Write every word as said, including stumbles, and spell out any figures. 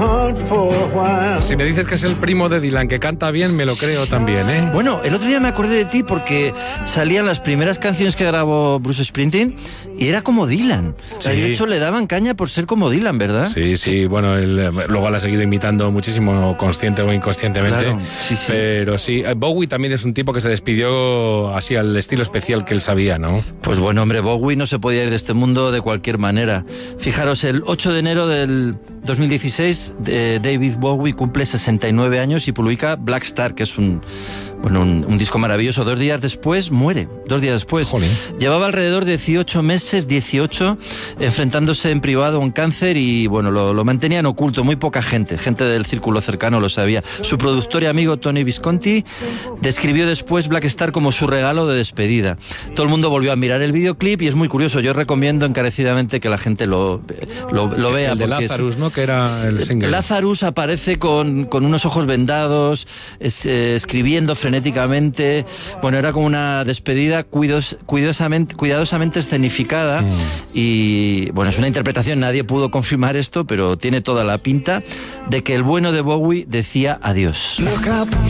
Si me dices que es el primo de Dylan, que canta bien, me lo creo también, ¿eh? Bueno, el otro día me acordé de ti porque salían las primeras canciones que grabó Bruce Springsteen y era como Dylan. Sí. De hecho, le daban caña por ser como Dylan, ¿verdad? Sí, sí, bueno, él luego la ha seguido imitando muchísimo, consciente o inconscientemente. Claro, sí, sí. Pero sí, Bowie también es un tipo que se despidió así al estilo especial que él sabía, ¿no? Pues bueno, hombre, Bowie no se podía ir de este mundo de cualquier manera. Fijaros, el ocho de enero del dos mil dieciséis, eh, David Bowie cumple sesenta y nueve años y publica Black Star, que es un, bueno, un, un disco maravilloso. Dos días después muere, dos días después. Jolín. Llevaba alrededor de dieciocho meses, dieciocho, enfrentándose en privado a un cáncer y, bueno, lo, lo mantenía en oculto. Muy poca gente, gente del círculo cercano lo sabía. Su productor y amigo Tony Visconti describió después Black Star como su regalo de despedida. Todo el mundo volvió a mirar el videoclip y es muy curioso. Yo recomiendo encarecidamente que la gente lo, lo, lo vea. El de Lazarus, es, ¿no? Que era el single. Lazarus aparece con, con unos ojos vendados, es, eh, escribiendo frenéticamente. Bueno, era como una despedida cuidos, cuidosamente, cuidadosamente escenificada. Mm. Y bueno, es una interpretación, nadie pudo confirmar esto, pero tiene toda la pinta de que el bueno de Bowie decía adiós. Look up,